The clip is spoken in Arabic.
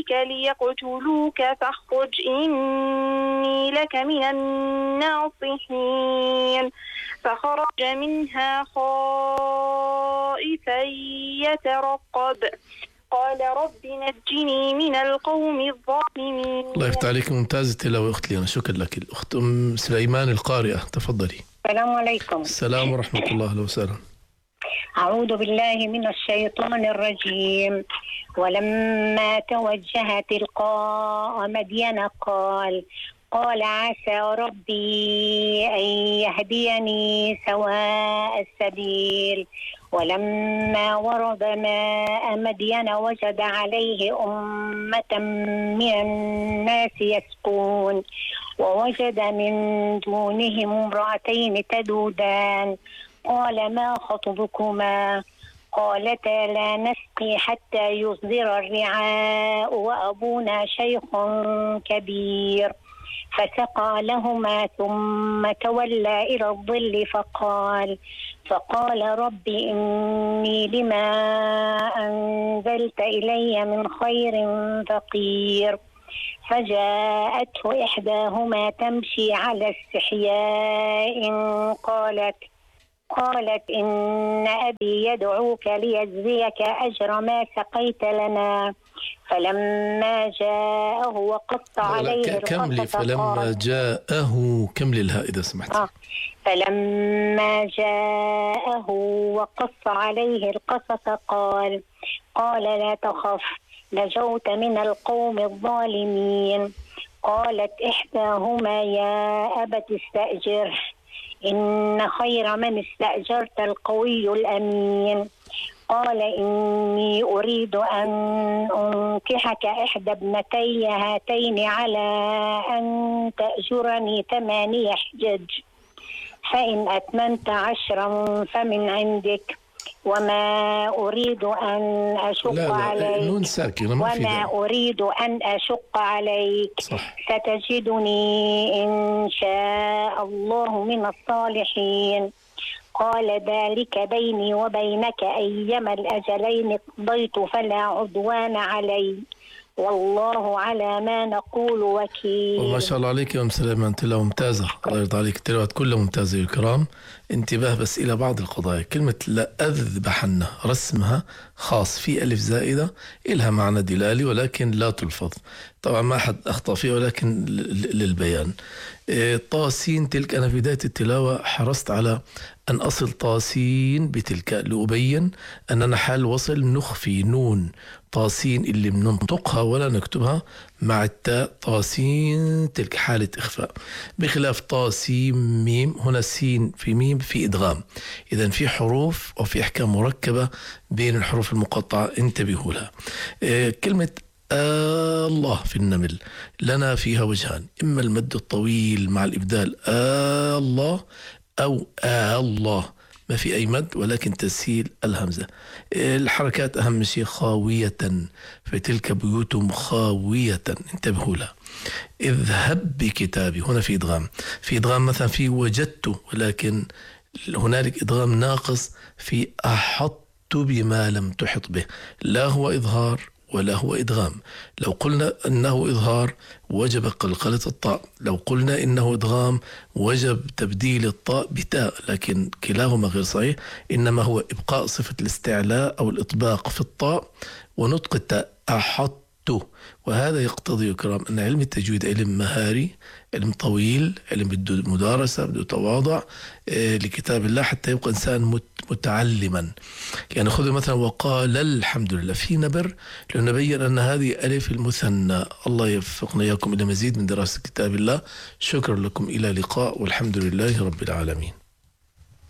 ليقتلوك فاخرج إني لك من الناصحين. فخرج منها خائفا يترقب قال رب نجني من القوم الظالمين. الله يفتح عليك، ممتازة التلاوة أخت لينا، شكرا لك. الأخت أم سليمان القارئة، تفضلي. السلام عليكم. السلام ورحمة الله، أهلا وسهلا. أعوذ بالله من الشيطان الرجيم. ولما توجه تلقاء مدين قال عسى ربي أن يهديني سواء السبيل. ولما ورد ماء مدين وجد عليه أمة من الناس يسقون ووجد من دونهم امرأتين تذودان قال ما خطبكما قالتا لا نسقي حتى يصدر الرعاء وأبونا شيخ كبير. فسقى لهما ثم تولى إلى الظل فقال رب إني لما أنزلت إلي من خير فقير. فجاءته إحداهما تمشي على استحياء قالت إن أبي يدعوك ليجزيك أجر ما سقيت لنا. فلما جاءه وقص عليه القصص فلما جاءه كمل الهاء إذا سمحت. فلما جاءه وقص عليه القصص قال لا تخف نجوت من القوم الظالمين. قالت إحداهما يا أبت استأجره إن خير من استأجرت القوي الأمين. قال إني أريد أن أنكحك إحدى ابنتي هاتين على أن تأجرني 8 حجج فإن أتممت 10 فمن عندك وما أريد أن أشق عليك أريد أن أشق عليك ستجدني إن شاء الله من الصالحين. قال ذلك بيني وبينك أيما الأجلين قضيت فلا عدوان علي والله على ما نقول وكيل. وما شاء الله عليك يا أم سليمان، تلاوة ممتازة، الله يرضى عليك، التلاوات كلها ممتازة يا الكرام. انتباه بس إلى بعض القضايا. كلمة لأذبحن رسمها خاص في ألف زائدة إلها معنى دلالي ولكن لا تلفظ، طبعا ما أحد أخطأ فيها ولكن للبيان. طاسين تلك، أنا في بداية التلاوة حرصت على أن أصل طاسين بتلك لأبين أننا حال وصل نخفي نون طاسين اللي بننطقها ولا نكتبها مع التاء طاسين تلك حالة إخفاء، بخلاف طاسين ميم، هنا سين في ميم في إدغام. إذن في حروف وفي أحكام مركبة بين الحروف المقطعة، انتبهوا لها. كلمة الله في النمل لنا فيها وجهان، إما المد الطويل مع الإبدال الله أو الله، ما في أي مد ولكن تسهيل الهمزة. الحركات أهم شيء خاوية فتلك بيوتهم خاوية، انتبهوا لها. اذهب بكتابي، هنا في إدغام، في إدغام مثلا في وجدت، ولكن هنالك إدغام ناقص في أحط بما لم تحط به، لا هو إظهار ولا هو إدغام. لو قلنا إنه إظهار وجب قلقلة الطاء، لو قلنا إنه إدغام وجب تبديل الطاء بتاء، لكن كلاهما غير صحيح، إنما هو إبقاء صفة الاستعلاء أو الإطباق في الطاء ونطق التاء أحط. وهذا يقتضي يا كرام أن علم التجويد علم مهاري، علم طويل، علم بده مدارسة، بده تواضع لكتاب الله حتى يبقى إنسان متعلما. يعني خذوا مثلا وقال الحمد لله في نبر لنبين أن هذه ألف المثنى. الله يوفقنا إياكم إلى مزيد من دراسة كتاب الله. شكرا لكم، إلى لقاء، والحمد لله رب العالمين.